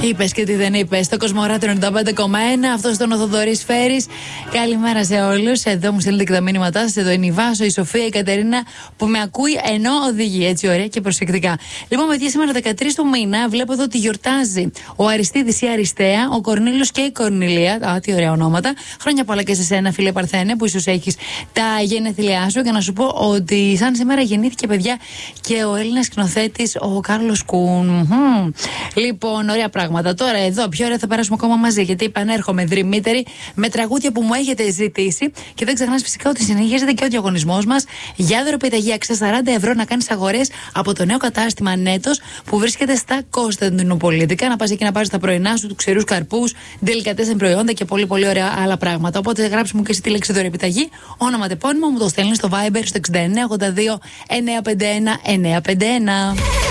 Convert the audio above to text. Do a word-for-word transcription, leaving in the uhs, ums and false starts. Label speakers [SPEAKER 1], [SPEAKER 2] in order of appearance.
[SPEAKER 1] Είπες και τι δεν είπες. Στο Κοσμοράδιο ενενήντα πέντε κόμμα ένα. Αυτό ήταν ο Θοδωρής Φέρης. Καλημέρα σε όλους. Εδώ μου στείλετε και τα μήνυματά σας. Εδώ είναι η Βάσο, η Σοφία, η Κατερίνα που με ακούει ενώ οδηγεί. Έτσι, ωραία και προσεκτικά. Λοιπόν, παιδιά, σήμερα δεκατρείς του μήνα βλέπω εδώ ότι γιορτάζει ο Αριστίδης η Αριστέα, ο Κορνήλος και η Κορνηλία. Α, τι ωραία ονόματα. Χρόνια πολλά και σε σένα, φίλε Παρθένε, που ίσως έχεις τα γενέθλιά σου. Και να σου πω ότι σαν σήμερα γεννήθηκε, παιδιά, και ο Έλληνας σκηνοθέτης ο Κάρλος Κουν. Mm-hmm. Λοιπόν, ωραία πράγματα. Τώρα εδώ, πιο ωραία θα περάσουμε ακόμα μαζί. Γιατί επανέρχομαι δρυμύτερη με τραγούδια που μου έχετε ζητήσει. Και δεν ξεχνάς φυσικά ότι συνεχίζεται και ο διαγωνισμός μας για δωροπιταγή αξία σαράντα ευρώ να κάνεις αγορές από το νέο κατάστημα Νέτος που βρίσκεται στα Κωνσταντινοπολίτικα. Να πας εκεί να πάρεις τα πρωινά σου, του ξηρούς καρπούς, ντελικατέσεν προϊόντα και πολύ πολύ ωραία άλλα πράγματα. Οπότε γράψτε μου και εσύ τη λέξη δωροπιταγή, όνομα τεπώνυμο, μου το στέλνεις στο Viber στο εξήντα εννέα ογδόντα δύο εννιακόσια πενήντα ένα εννιακόσια πενήντα ένα.